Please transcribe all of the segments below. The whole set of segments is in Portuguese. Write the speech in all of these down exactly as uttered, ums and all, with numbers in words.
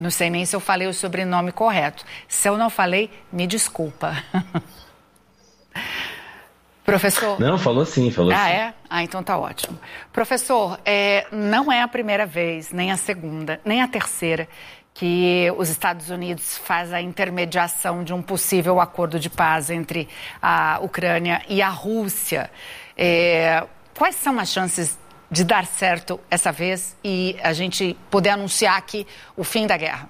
Não sei nem se eu falei o sobrenome correto. Se eu não falei, me desculpa. Professor? Não, falou sim, falou ah, sim. Ah, é? Ah, então tá ótimo. Professor, é, não é a primeira vez, nem a segunda, nem a terceira, que os Estados Unidos faz a intermediação de um possível acordo de paz entre a Ucrânia e a Rússia. É, quais são as chances de dar certo essa vez e a gente poder anunciar aqui o fim da guerra?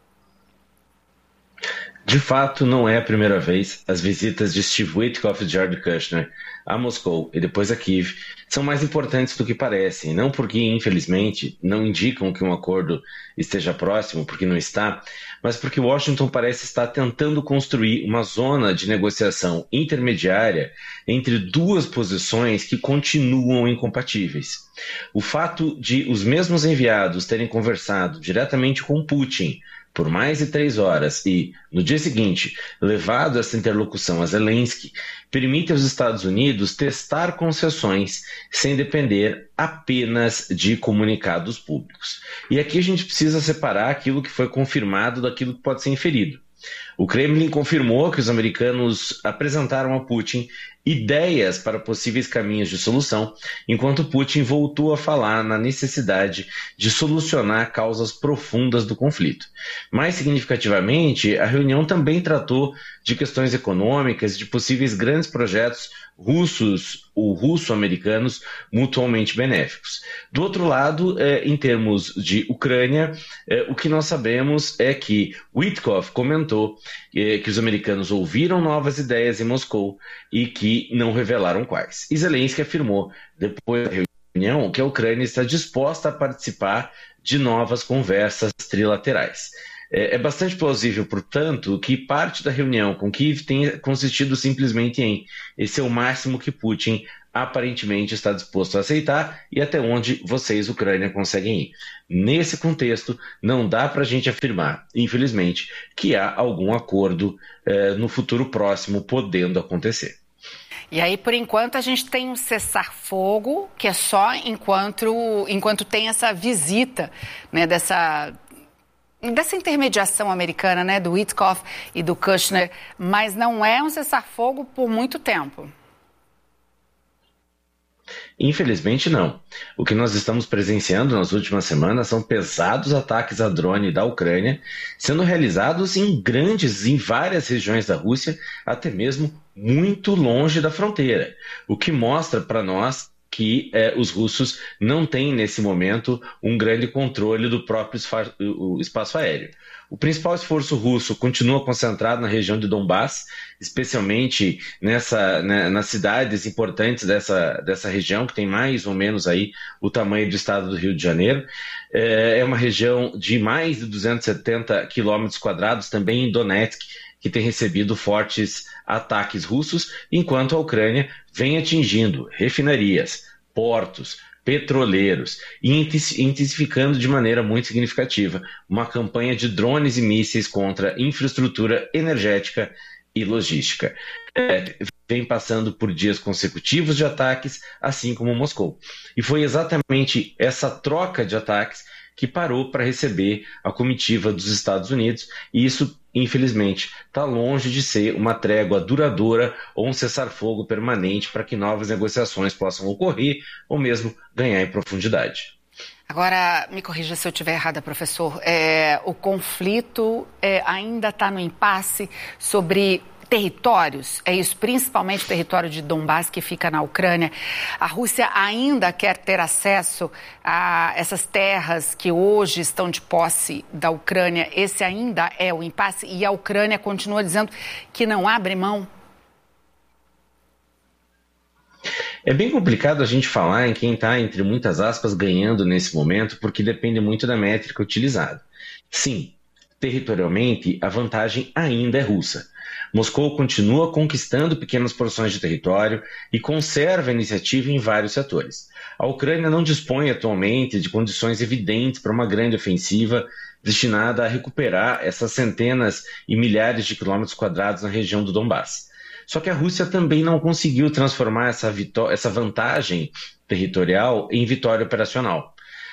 De fato, não é a primeira vez. As visitas de Steve Witkoff e Jared Kushner a Moscou e depois a Kiev são mais importantes do que parecem. Não porque, infelizmente, não indicam que um acordo esteja próximo, porque não está, mas porque Washington parece estar tentando construir uma zona de negociação intermediária entre duas posições que continuam incompatíveis. O fato de os mesmos enviados terem conversado diretamente com Putin por mais de três horas e, no dia seguinte, levado essa interlocução a Zelensky, permite aos Estados Unidos testar concessões sem depender apenas de comunicados públicos. E aqui a gente precisa separar aquilo que foi confirmado daquilo que pode ser inferido. O Kremlin confirmou que os americanos apresentaram a Putin ideias para possíveis caminhos de solução, enquanto Putin voltou a falar na necessidade de solucionar causas profundas do conflito. Mais significativamente, a reunião também tratou de questões econômicas, de possíveis grandes projetos russos ou russo-americanos mutuamente benéficos. Do outro lado, eh, em termos de Ucrânia, eh, o que nós sabemos é que Witkoff comentou eh, que os americanos ouviram novas ideias em Moscou e que não revelaram quais. E Zelensky afirmou, depois da reunião, que a Ucrânia está disposta a participar de novas conversas trilaterais. É bastante plausível, portanto, que parte da reunião com Kiev tenha consistido simplesmente em esse é o máximo que Putin aparentemente está disposto a aceitar e até onde vocês, Ucrânia, conseguem ir. Nesse contexto, não dá para a gente afirmar, infelizmente, que há algum acordo eh, no futuro próximo podendo acontecer. E aí, por enquanto, a gente tem um cessar-fogo, que é só enquanto, enquanto tem essa visita, né, dessa... dessa intermediação americana, né, do Witkoff e do Kushner, mas não é um cessar-fogo por muito tempo. Infelizmente não. O que nós estamos presenciando nas últimas semanas são pesados ataques a drone da Ucrânia, sendo realizados em grandes, em várias regiões da Rússia, até mesmo muito longe da fronteira, o que mostra para nós que eh, os russos não têm, nesse momento, um grande controle do próprio espaço aéreo. O principal esforço russo continua concentrado na região de Donbass, especialmente nessa, né, nas cidades importantes dessa, dessa região, que tem mais ou menos aí o tamanho do estado do Rio de Janeiro. É uma região de mais de duzentos e setenta quilômetros quadrados, também em Donetsk, que tem recebido fortes ataques russos, enquanto a Ucrânia vem atingindo refinarias, portos, petroleiros e intensificando de maneira muito significativa uma campanha de drones e mísseis contra infraestrutura energética e logística. É, vem passando por dias consecutivos de ataques, assim como Moscou. E foi exatamente essa troca de ataques que parou para receber a comitiva dos Estados Unidos, e isso, infelizmente, está longe de ser uma trégua duradoura ou um cessar-fogo permanente para que novas negociações possam ocorrer ou mesmo ganhar em profundidade. Agora, me corrija se eu estiver errada, professor, é, o conflito é, ainda está no impasse sobre territórios, é isso, principalmente o território de Donbass, que fica na Ucrânia. A Rússia ainda quer ter acesso a essas terras que hoje estão de posse da Ucrânia. Esse ainda é o impasse e a Ucrânia continua dizendo que não abre mão? É bem complicado a gente falar em quem está, entre muitas aspas, ganhando nesse momento, porque depende muito da métrica utilizada. Sim, territorialmente, a vantagem ainda é russa. Moscou continua conquistando pequenas porções de território e conserva a iniciativa em vários setores. A Ucrânia não dispõe atualmente de condições evidentes para uma grande ofensiva destinada a recuperar essas centenas e milhares de quilômetros quadrados na região do Donbass. Só que a Rússia também não conseguiu transformar essa, vitó- essa vantagem territorial em vitória operacional.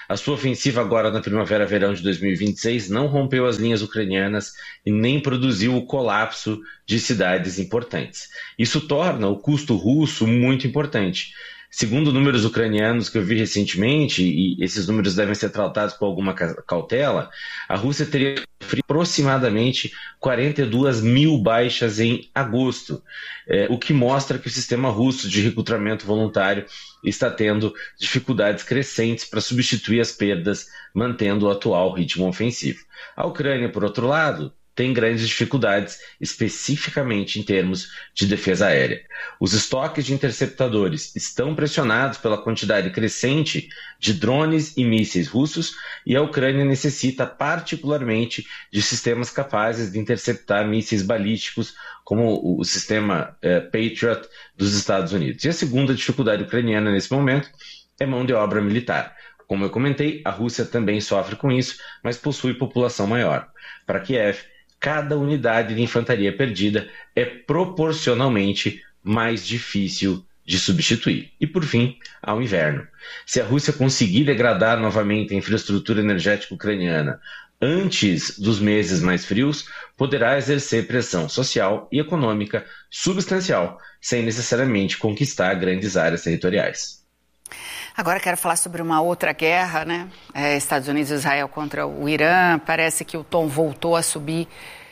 A sua ofensiva agora na primavera-verão de dois mil e vinte e seis não rompeu as linhas ucranianas e nem produziu o colapso de cidades importantes. Isso torna o custo russo muito importante. Segundo números ucranianos que eu vi recentemente, e esses números devem ser tratados com alguma cautela, a Rússia teria sofrido aproximadamente quarenta e duas mil baixas em agosto, é, o que mostra que o sistema russo de recrutamento voluntário está tendo dificuldades crescentes para substituir as perdas, mantendo o atual ritmo ofensivo. A Ucrânia, por outro lado, tem grandes dificuldades, especificamente em termos de defesa aérea. Os estoques de interceptadores estão pressionados pela quantidade crescente de drones e mísseis russos e a Ucrânia necessita particularmente de sistemas capazes de interceptar mísseis balísticos, como o sistema eh, Patriot dos Estados Unidos. E a segunda dificuldade ucraniana nesse momento é mão de obra militar. Como eu comentei, a Rússia também sofre com isso, mas possui população maior. Para Kiev, cada unidade de infantaria perdida é proporcionalmente mais difícil de substituir. E, por fim, ao inverno. Se a Rússia conseguir degradar novamente a infraestrutura energética ucraniana antes dos meses mais frios, poderá exercer pressão social e econômica substancial, sem necessariamente conquistar grandes áreas territoriais. Agora quero falar sobre uma outra guerra, né? É, Estados Unidos e Israel contra o Irã. Parece que o tom voltou a subir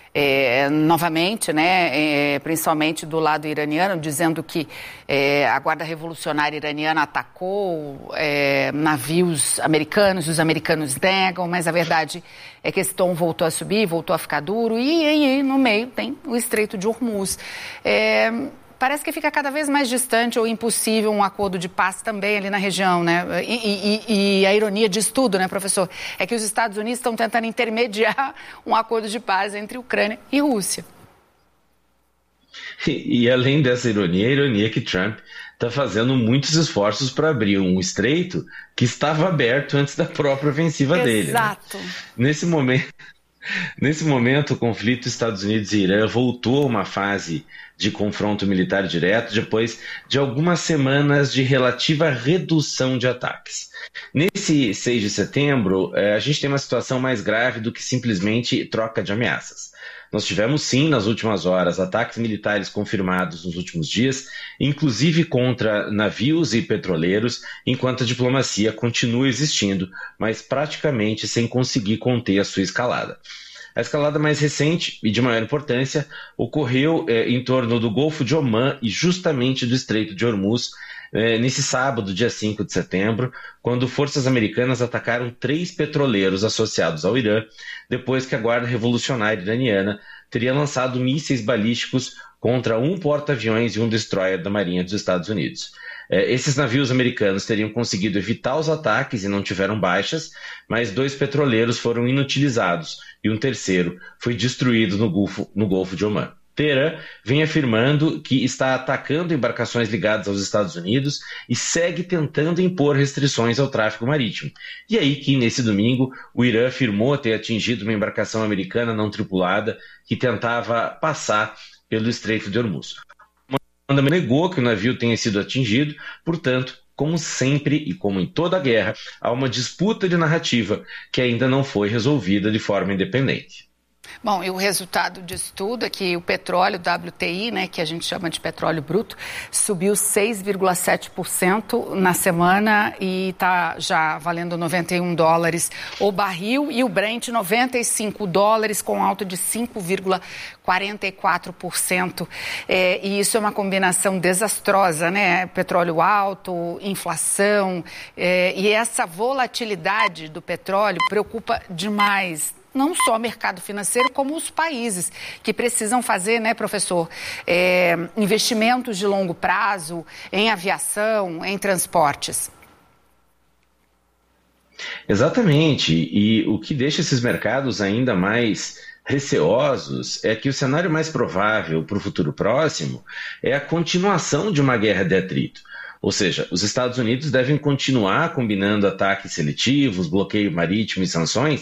é, novamente, né? É, principalmente do lado iraniano, dizendo que é, a Guarda Revolucionária Iraniana atacou é, navios americanos, os americanos negam, mas a verdade é que esse tom voltou a subir, voltou a ficar duro e aí no meio tem o Estreito de Hormuz. É, Parece que fica cada vez mais distante ou impossível um acordo de paz também ali na região, né? E, e, e a ironia disso tudo, né, professor, é que os Estados Unidos estão tentando intermediar um acordo de paz entre Ucrânia e Rússia. E, e além dessa ironia, a ironia é que Trump está fazendo muitos esforços para abrir um estreito que estava aberto antes da própria ofensiva dele. Exato. Né? Nesse momento, nesse momento, o conflito Estados Unidos e Irã voltou a uma fase de confronto militar direto depois de algumas semanas de relativa redução de ataques. Nesse seis de setembro, a gente tem uma situação mais grave do que simplesmente troca de ameaças. Nós tivemos sim, nas últimas horas, ataques militares confirmados nos últimos dias, inclusive contra navios e petroleiros, enquanto a diplomacia continua existindo, mas praticamente sem conseguir conter a sua escalada. A escalada mais recente e de maior importância ocorreu eh, em torno do Golfo de Omã e justamente do Estreito de Hormuz, eh, nesse sábado, dia cinco de setembro, quando forças americanas atacaram três petroleiros associados ao Irã, depois que a Guarda Revolucionária Iraniana teria lançado mísseis balísticos contra um porta-aviões e um destroyer da Marinha dos Estados Unidos. Esses navios americanos teriam conseguido evitar os ataques e não tiveram baixas, mas dois petroleiros foram inutilizados e um terceiro foi destruído no Golfo, no Golfo de Omã. Teherã vem afirmando que está atacando embarcações ligadas aos Estados Unidos e segue tentando impor restrições ao tráfego marítimo. E aí que, nesse domingo, o Irã afirmou ter atingido uma embarcação americana não tripulada que tentava passar pelo Estreito de Hormuz. O comando negou que o navio tenha sido atingido, portanto, como sempre e como em toda a guerra, há uma disputa de narrativa que ainda não foi resolvida de forma independente. Bom, e o resultado disso tudo é que o petróleo W T I, né, que a gente chama de petróleo bruto, subiu seis vírgula sete por cento na semana e está já valendo noventa e um dólares o barril, e o Brent noventa e cinco dólares com alta de cinco vírgula quarenta e quatro por cento. É, e isso é uma combinação desastrosa, né? Petróleo alto, inflação, é, e essa volatilidade do petróleo preocupa demais não só o mercado financeiro, como os países que precisam fazer, né, professor, é, investimentos de longo prazo em aviação, em transportes. Exatamente, e o que deixa esses mercados ainda mais receosos é que o cenário mais provável para o futuro próximo é a continuação de uma guerra de atrito. Ou seja, os Estados Unidos devem continuar combinando ataques seletivos, bloqueio marítimo e sanções,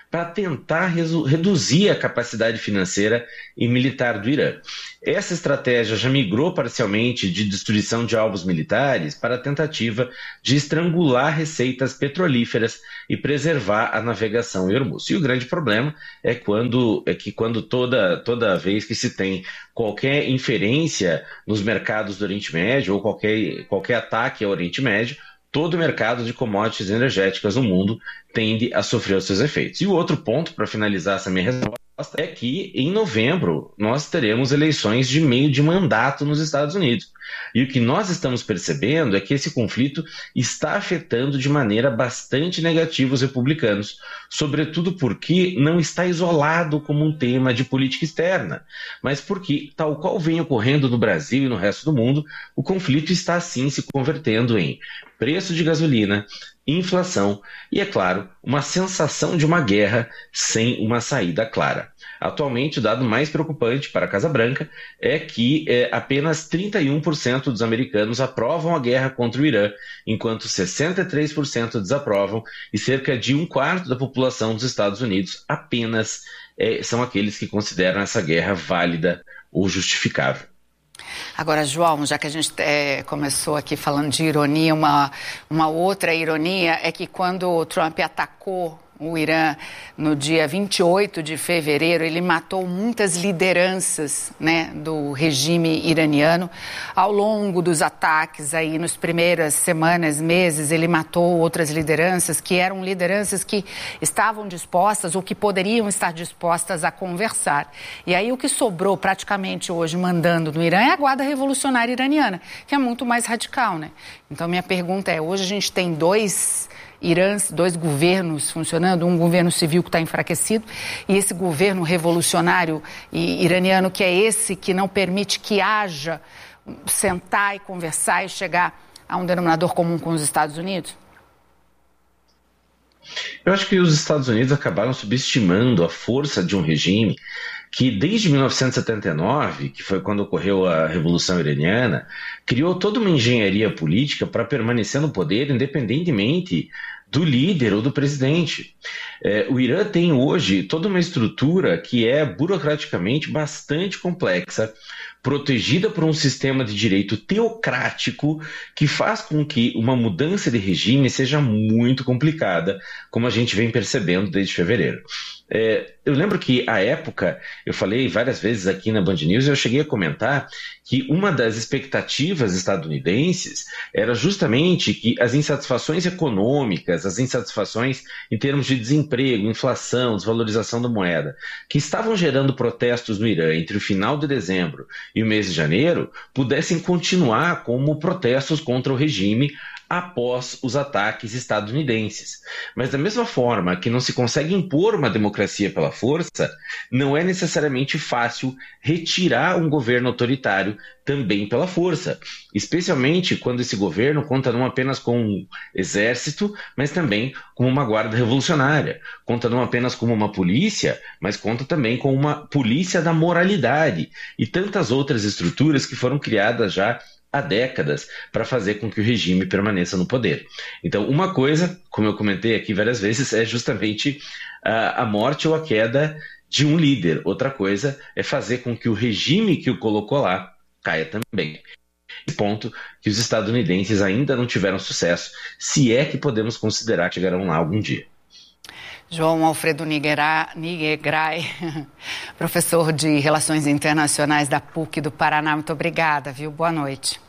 para tentar resu- reduzir a capacidade financeira e militar do Irã. Essa estratégia já migrou parcialmente de destruição de alvos militares para a tentativa de estrangular receitas petrolíferas e preservar a navegação em Hormuz. E o grande problema é, quando, é que quando toda, toda vez que se tem qualquer inferência nos mercados do Oriente Médio ou qualquer, qualquer ataque ao Oriente Médio, todo o mercado de commodities energéticas no mundo tende a sofrer os seus efeitos. E o outro ponto, para finalizar essa minha resposta, é que em novembro nós teremos eleições de meio de mandato nos Estados Unidos. E o que nós estamos percebendo é que esse conflito está afetando de maneira bastante negativa os republicanos, sobretudo porque não está isolado como um tema de política externa, mas porque, tal qual vem ocorrendo no Brasil e no resto do mundo, o conflito está sim se convertendo em preço de gasolina, inflação e, é claro, uma sensação de uma guerra sem uma saída clara. Atualmente, o dado mais preocupante para a Casa Branca é que é, apenas trinta e um por cento dos americanos aprovam a guerra contra o Irã, enquanto sessenta e três por cento desaprovam e cerca de um quarto da população dos Estados Unidos apenas é, são aqueles que consideram essa guerra válida ou justificável. Agora, João, já que a gente é, começou aqui falando de ironia, uma, uma outra ironia é que quando o Trump atacou o Irã no dia vinte e oito de fevereiro, ele matou muitas lideranças, né, do regime iraniano. Ao longo dos ataques, aí, nas primeiras semanas, meses, ele matou outras lideranças que eram lideranças que estavam dispostas ou que poderiam estar dispostas a conversar. E aí o que sobrou praticamente hoje mandando no Irã é a Guarda Revolucionária Iraniana, que é muito mais radical, né? Então minha pergunta é, hoje a gente tem dois Irã, dois governos funcionando, um governo civil que está enfraquecido e esse governo revolucionário iraniano, que é esse que não permite que haja sentar e conversar e chegar a um denominador comum com os Estados Unidos? Eu acho que os Estados Unidos acabaram subestimando a força de um regime que desde mil novecentos e setenta e nove, que foi quando ocorreu a Revolução Iraniana, criou toda uma engenharia política para permanecer no poder independentemente do líder ou do presidente. É, o Irã tem hoje toda uma estrutura que é burocraticamente bastante complexa, protegida por um sistema de direito teocrático que faz com que uma mudança de regime seja muito complicada, como a gente vem percebendo desde fevereiro. É, eu lembro que, à época, eu falei várias vezes aqui na Band News e eu cheguei a comentar que uma das expectativas estadunidenses era justamente que as insatisfações econômicas, as insatisfações em termos de desemprego, inflação, desvalorização da moeda, que estavam gerando protestos no Irã entre o final de dezembro e o mês de janeiro, pudessem continuar como protestos contra o regime após os ataques estadunidenses. Mas da mesma forma que não se consegue impor uma democracia pela força, não é necessariamente fácil retirar um governo autoritário também pela força, especialmente quando esse governo conta não apenas com um exército, mas também com uma guarda revolucionária, conta não apenas com uma polícia, mas conta também com uma polícia da moralidade e tantas outras estruturas que foram criadas já há décadas para fazer com que o regime permaneça no poder. Então, uma coisa, como eu comentei aqui várias vezes, é justamente a, a morte ou a queda de um líder. Outra coisa é fazer com que o regime que o colocou lá caia também. Esse ponto que os estadunidenses ainda não tiveram sucesso, se é que podemos considerar que chegarão lá algum dia. João Alfredo Nigegrai, professor de Relações Internacionais da P U C do Paraná, muito obrigada, viu? Boa noite.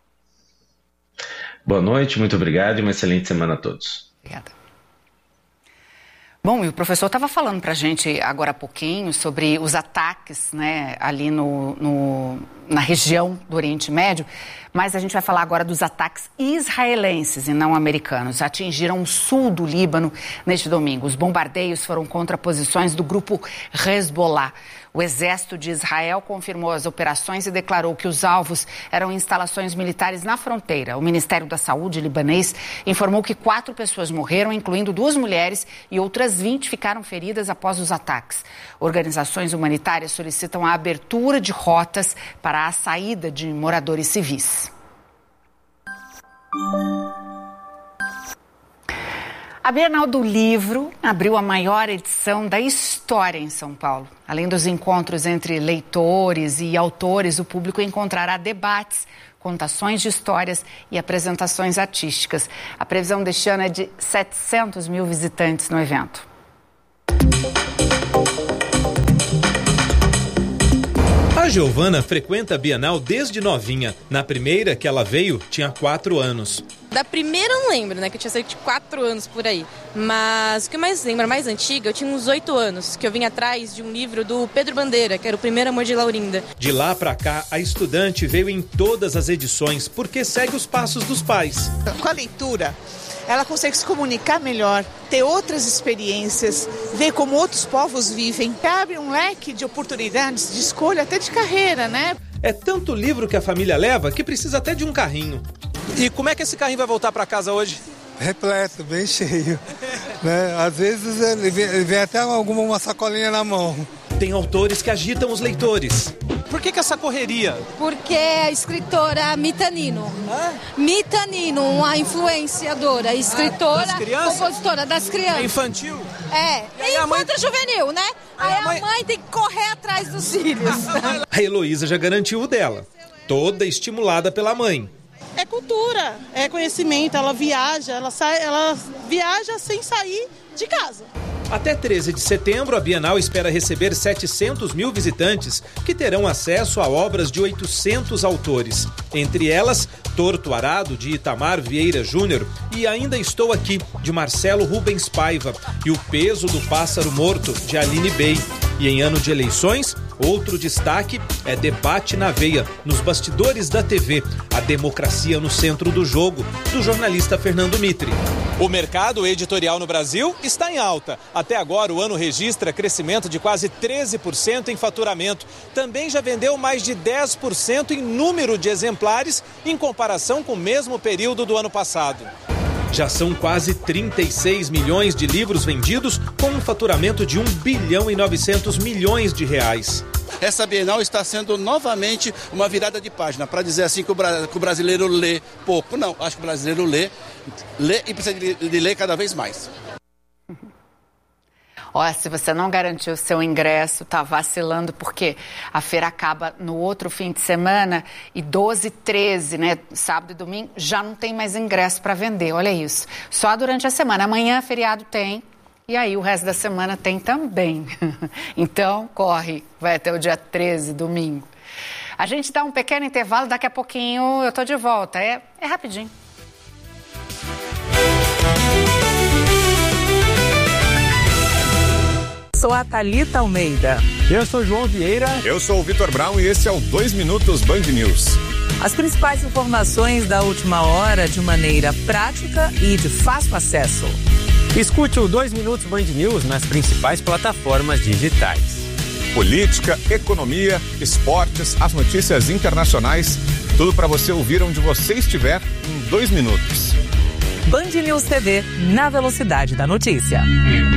Boa noite, muito obrigado e uma excelente semana a todos. Obrigada. Bom, e o professor estava falando para a gente agora há pouquinho sobre os ataques, né, ali no, no, na região do Oriente Médio, mas a gente vai falar agora dos ataques israelenses e não americanos. Atingiram o sul do Líbano neste domingo. Os bombardeios foram contra posições do grupo Hezbollah. O exército de Israel confirmou as operações e declarou que os alvos eram instalações militares na fronteira. O Ministério da Saúde libanês informou que quatro pessoas morreram, incluindo duas mulheres, e outras vinte ficaram feridas após os ataques. Organizações humanitárias solicitam a abertura de rotas para a saída de moradores civis. A Bienal do Livro abriu a maior edição da história em São Paulo. Além dos encontros entre leitores e autores, o público encontrará debates, contações de histórias e apresentações artísticas. A previsão deste ano é de setecentos mil visitantes no evento. A Giovana frequenta a Bienal desde novinha. Na primeira que ela veio, tinha quatro anos. Da primeira eu não lembro, né? Que eu tinha cerca de quatro anos por aí. Mas o que eu mais lembro, a mais antiga, eu tinha uns oito anos, que eu vim atrás de um livro do Pedro Bandeira, que era O Primeiro Amor de Laurinda. De lá pra cá, a estudante veio em todas as edições, porque segue os passos dos pais. Com a leitura, ela consegue se comunicar melhor, ter outras experiências, ver como outros povos vivem. Abre um leque de oportunidades de escolha, até de carreira, né? É tanto livro que a família leva que precisa até de um carrinho. E como é que esse carrinho vai voltar para casa hoje? Repleto, bem cheio. Né? Às vezes ele vem, ele vem até alguma uma sacolinha na mão. Tem autores que agitam os leitores. Por que que essa correria? Porque a escritora Mita Nino. Ah? Mita Nino, uma influenciadora, escritora, ah, compositora das crianças. É infantil? É, é infanto juvenil, né? Aí a mãe... mãe tem que correr atrás dos filhos. A Heloísa já garantiu o dela, toda estimulada pela mãe. É cultura, é conhecimento, ela viaja, ela, sai, ela viaja sem sair de casa. Até treze de setembro, a Bienal espera receber setecentos mil visitantes que terão acesso a obras de oitocentos autores. Entre elas, Torto Arado, de Itamar Vieira Júnior, e Ainda Estou Aqui, de Marcelo Rubens Paiva, e O Peso do Pássaro Morto, de Aline Bey. E em ano de eleições, outro destaque é Debate na Veia, nos bastidores da T V, a democracia no centro do jogo, do jornalista Fernando Mitre. O mercado editorial no Brasil está em alta. Até agora, o ano registra crescimento de quase treze por cento em faturamento. Também já vendeu mais de dez por cento em número de exemplares em comparação com o mesmo período do ano passado. Já são quase trinta e seis milhões de livros vendidos, com um faturamento de um bilhão e novecentos milhões de reais. Essa Bienal está sendo novamente uma virada de página, para dizer assim que o, bra- que o brasileiro lê pouco. Não, acho que o brasileiro lê, lê e precisa de, de ler cada vez mais. Ó, se você não garantiu o seu ingresso, tá vacilando, porque a feira acaba no outro fim de semana e doze, treze, né, sábado e domingo, já não tem mais ingresso para vender, olha isso. Só durante a semana. Amanhã, feriado tem, e aí o resto da semana tem também. Então, corre, vai até o dia treze, domingo. A gente dá um pequeno intervalo, daqui a pouquinho eu tô de volta, é, é rapidinho. Sou a Thalita Almeida. Eu sou o João Vieira. Eu sou o Vitor Brown e esse é o dois Minutos Band News. As principais informações da última hora de maneira prática e de fácil acesso. Escute o dois Minutos Band News nas principais plataformas digitais. Política, economia, esportes, as notícias internacionais, tudo para você ouvir onde você estiver em dois minutos. Band News T V, na velocidade da notícia.